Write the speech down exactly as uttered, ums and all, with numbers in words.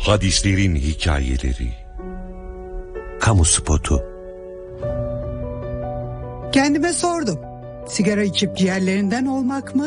Hadislerin hikayeleri. Kamu spotu. Kendime sordum. Sigara içip ciğerlerinden olmak mı?